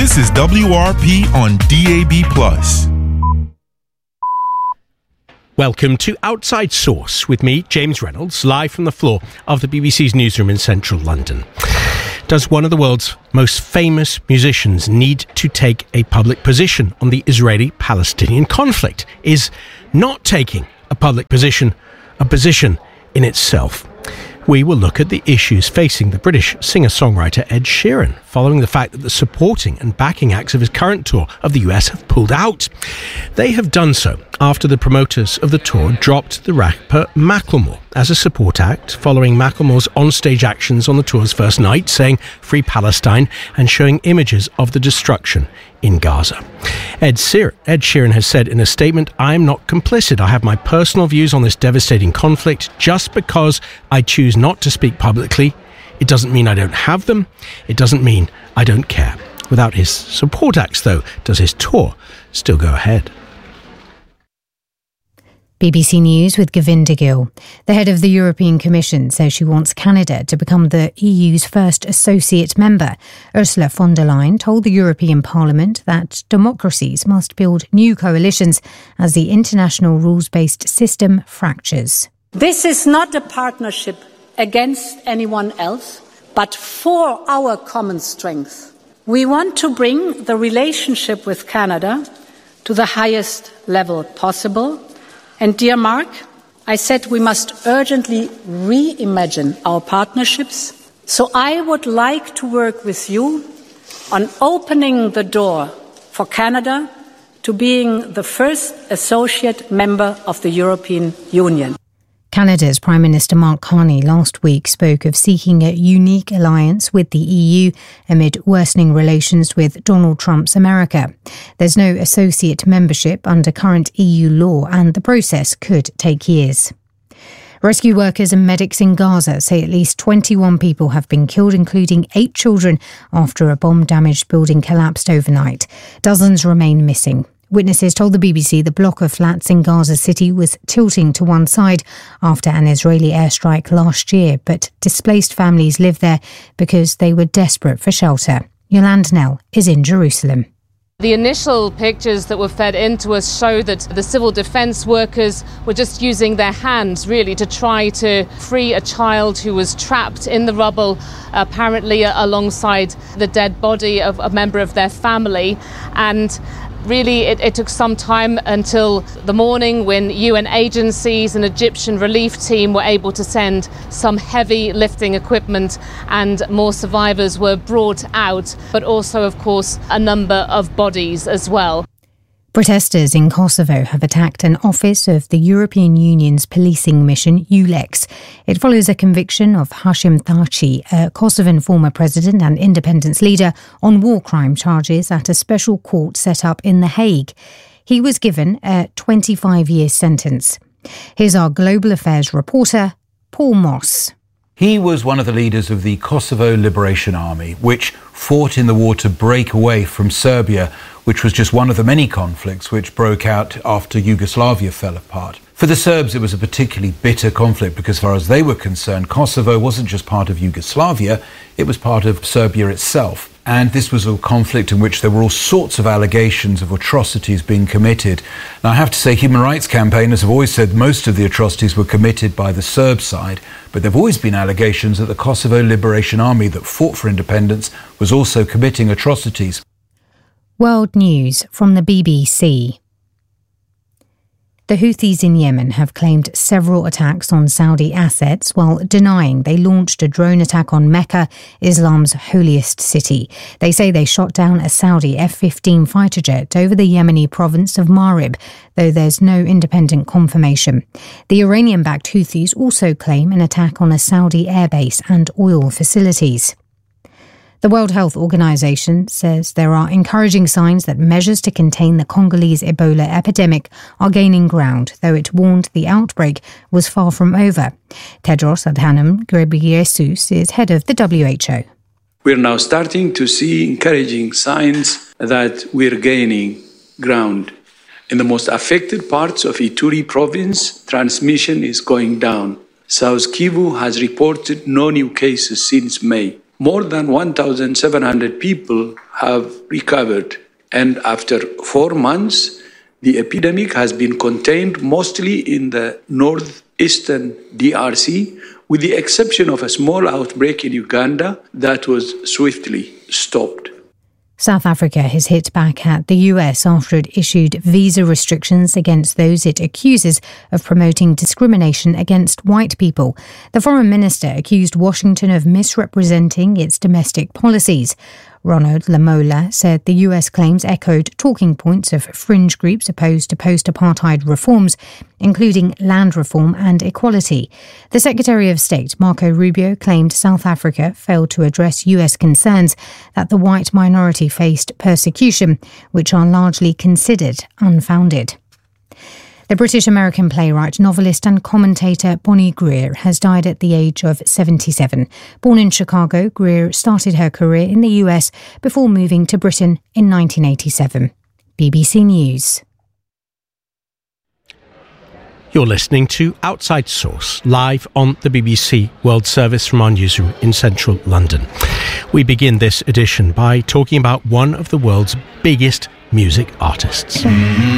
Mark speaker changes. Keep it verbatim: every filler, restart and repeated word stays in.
Speaker 1: This is W R P on D A B plus.
Speaker 2: Welcome to Outside Source with me, James Reynolds, live from the floor of the B B C's newsroom in central London. Does one of the world's most famous musicians need to take a public position on the Israeli-Palestinian conflict? Is not taking a public position a position in itself? We will look at the issues facing the British singer-songwriter Ed Sheeran, following the fact that the supporting and backing acts of his current tour of the U S have pulled out. They have done so after the promoters of the tour dropped the rapper Macklemore as a support act, following Macklemore's onstage actions on the tour's first night, saying "Free Palestine" and showing images of the destruction in Gaza. Ed Sheeran, Ed Sheeran has said in a statement, "I am not complicit. I have my personal views on this devastating conflict. Just because I choose not to speak publicly, it doesn't mean I don't have them. It doesn't mean I don't care." Without his support acts, though, does his tour still go ahead?
Speaker 3: B B C News with Govinda Gill. The head of the European Commission says she wants Canada to become the E U's first associate member. Ursula von der Leyen told the European Parliament that democracies must build new coalitions as the international rules-based system fractures.
Speaker 4: This is not a partnership against anyone else, but for our common strength. We want to bring the relationship with Canada to the highest level possible. And dear Mark, I said we must urgently reimagine our partnerships. So I would like to work with you on opening the door for Canada to being the first associate member of the European Union.
Speaker 3: Canada's Prime Minister Mark Carney last week spoke of seeking a unique alliance with the E U amid worsening relations with Donald Trump's America. There's no associate membership under current E U law, and the process could take years. Rescue workers and medics in Gaza say at least twenty-one people have been killed, including eight children, after a bomb-damaged building collapsed overnight. Dozens remain missing. Witnesses told the B B C the block of flats in Gaza City was tilting to one side after an Israeli airstrike last year, but displaced families live there because they were desperate for shelter. Yolande Nell is in Jerusalem.
Speaker 5: The initial pictures that were fed into us show that the civil defence workers were just using their hands really to try to free a child who was trapped in the rubble, apparently alongside the dead body of a member of their family. And really, it, it took some time until the morning when U N agencies and Egyptian relief team were able to send some heavy lifting equipment and more survivors were brought out, but also, of course, a number of bodies as well.
Speaker 3: Protesters in Kosovo have attacked an office of the European Union's policing mission, EULEX. It follows a conviction of Hashim Thaçi, a Kosovan former president and independence leader, on war crime charges at a special court set up in The Hague. He was given a twenty-five-year sentence. Here's our Global Affairs reporter, Paul Moss.
Speaker 6: He was one of the leaders of the Kosovo Liberation Army, which fought in the war to break away from Serbia, which was just one of the many conflicts which broke out after Yugoslavia fell apart. For the Serbs, it was a particularly bitter conflict because, as far as they were concerned, Kosovo wasn't just part of Yugoslavia, it was part of Serbia itself. And this was a conflict in which there were all sorts of allegations of atrocities being committed. Now, I have to say, human rights campaigners have always said most of the atrocities were committed by the Serb side, but there have always been allegations that the Kosovo Liberation Army that fought for independence was also committing atrocities.
Speaker 3: World News from the B B C. The Houthis in Yemen have claimed several attacks on Saudi assets while denying they launched a drone attack on Mecca, Islam's holiest city. They say they shot down a Saudi F fifteen fighter jet over the Yemeni province of Marib, though there's no independent confirmation. The Iranian-backed Houthis also claim an attack on a Saudi airbase and oil facilities. The World Health Organization says there are encouraging signs that measures to contain the Congolese Ebola epidemic are gaining ground, though it warned the outbreak was far from over. Tedros Adhanom Ghebreyesus is head of the W H O.
Speaker 7: We're now starting to see encouraging signs that we're gaining ground. In the most affected parts of Ituri province, transmission is going down. South Kivu has reported no new cases since May. more than one thousand seven hundred people have recovered. And after four months, the epidemic has been contained mostly in the northeastern D R C, with the exception of a small outbreak in Uganda that was swiftly stopped.
Speaker 3: South Africa has hit back at the U S after it issued visa restrictions against those it accuses of promoting discrimination against white people. The foreign minister accused Washington of misrepresenting its domestic policies. Ronald Lamola said the U S claims echoed talking points of fringe groups opposed to post-apartheid reforms, including land reform and equality. The Secretary of State, Marco Rubio, claimed South Africa failed to address U S concerns that the white minority faced persecution, which are largely considered unfounded. The British-American playwright, novelist and commentator Bonnie Greer has died at the age of seventy-seven. Born in Chicago, Greer started her career in the U S before moving to Britain in nineteen eighty-seven. B B C News.
Speaker 2: You're listening to Outside Source, live on the B B C World Service from our newsroom in central London. We begin this edition by talking about one of the world's biggest music artists.